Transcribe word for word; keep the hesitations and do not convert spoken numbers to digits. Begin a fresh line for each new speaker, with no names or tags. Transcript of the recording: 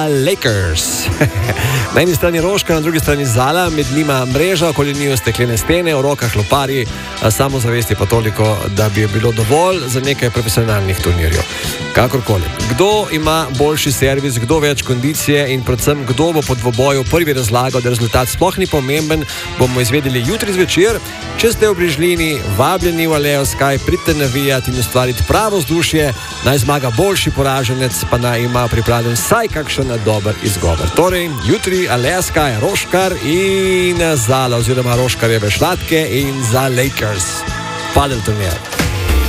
Lakers. Na eni strani Roška, na drugi strani Zala, med njima mreža, okoli njiju steklene stene, v rokah lopari, samozavesti pa toliko, da bi bilo dovolj za nekaj profesionalnih turnirjev. Kakorkoli. Kdo ima boljši servis, kdo več kondicije in predvsem kdo bo po dvoboju prvi razlagal, da rezultat sploh ni pomemben, bomo izvedeli jutri zvečer. Če ste v bližini, vabljeni v Aleo Sky, pridite navijati in ustvariti pravo vzdušje, naj zmaga boljši poraženec, pa naj ima pripravljen vsaj kakšen dober izgovor. Torej, jutri Aleo Sky, Roškar in Zala, oziroma Roškarjeve šlatke in za Lakers. Padel turnir.